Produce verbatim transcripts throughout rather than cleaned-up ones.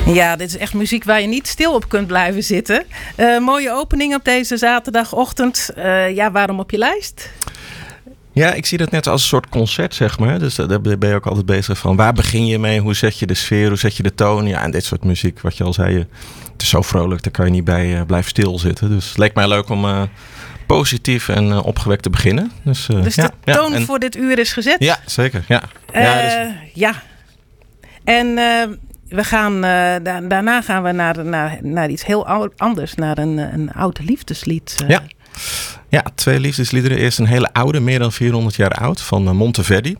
Ja, dit is echt muziek waar je niet stil op kunt blijven zitten. Uh, mooie opening op deze zaterdagochtend. Uh, ja, waarom op je lijst? Ja, ik zie dat net als een soort concert, zeg maar. Dus daar ben je ook altijd bezig van. Waar begin je mee? Hoe zet je de sfeer? Hoe zet je de toon? Ja, en dit soort muziek, wat je al zei. Het is zo vrolijk, daar kan je niet bij uh, blijven stilzitten. Dus het leek mij leuk om uh, positief en uh, opgewekt te beginnen. Dus, uh, dus ja, de toon ja, en, voor dit uur is gezet? Ja, zeker. Ja. Uh, ja, dus, ja. En uh, we gaan, uh, da- daarna gaan we naar, naar, naar iets heel anders. Naar een, een oud liefdeslied. Uh. Ja. Ja, twee liefdesliederen. Eerst een hele oude, meer dan vierhonderd jaar oud, van uh, Monteverdi.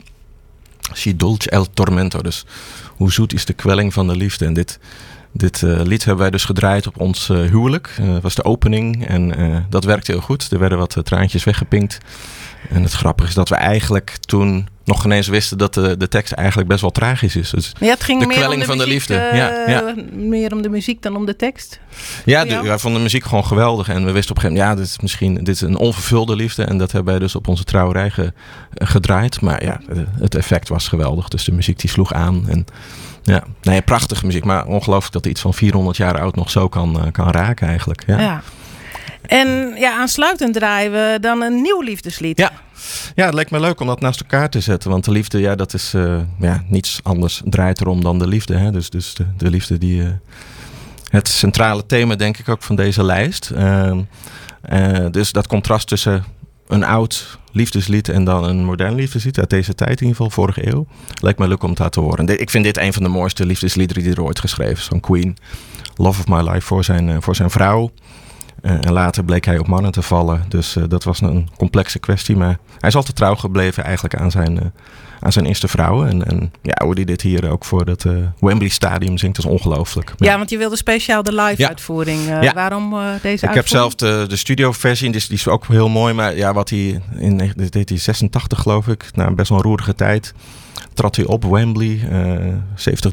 Si dolce el tormento. Dus hoe zoet is de kwelling van de liefde. En dit, dit uh, lied hebben wij dus gedraaid op ons uh, huwelijk. Uh, dat was de opening en uh, dat werkte heel goed. Er werden wat uh, traantjes weggepinkt. En het grappige is dat we eigenlijk toen nog geen eens wisten dat de, de tekst eigenlijk best wel tragisch is. Dus ja, het ging de meer kwelling om de van muziek, de liefde. Uh, ja, ja. Meer om de muziek dan om de tekst? Ja, de, wij vonden de muziek gewoon geweldig. En we wisten op een gegeven moment, ja, dit is misschien dit is een onvervulde liefde. En dat hebben wij dus op onze trouwerij ge, gedraaid. Maar ja, het effect was geweldig. Dus de muziek die sloeg aan. En ja, nee, prachtige muziek. Maar ongelooflijk dat iets van vierhonderd jaar oud nog zo kan, kan raken eigenlijk. Ja. ja. En ja, aansluitend draaien we dan een nieuw liefdeslied. Ja. Ja, het leek me leuk om dat naast elkaar te zetten. Want de liefde, ja, dat is uh, ja, niets anders draait erom dan de liefde. Hè? Dus, dus de, de liefde die uh, het centrale thema, denk ik, ook van deze lijst. Uh, uh, dus dat contrast tussen een oud liefdeslied en dan een modern liefdeslied uit deze tijd, in ieder geval vorige eeuw, lijkt me leuk om dat te horen. Ik vind dit een van de mooiste liefdesliederen die er ooit geschreven is, van Queen. Love of My Life voor zijn, uh, voor zijn vrouw. Uh, en later bleek hij op mannen te vallen. Dus uh, dat was een complexe kwestie. Maar hij is altijd trouw gebleven eigenlijk aan zijn, uh, aan zijn eerste vrouw. En, en ja, hoe hij dit hier ook voor het uh, Wembley Stadium zingt, is ongelooflijk. Ja, ja, want je wilde speciaal de live ja. uitvoering. Uh, ja. Waarom uh, deze Ik uitvoering? heb zelf de, de studioversie, die is, die is ook heel mooi. Maar ja, wat hij in negentien zesentachtig geloof ik, na best wel een roerige tijd, trad hij op Wembley. Uh, zeventigduizend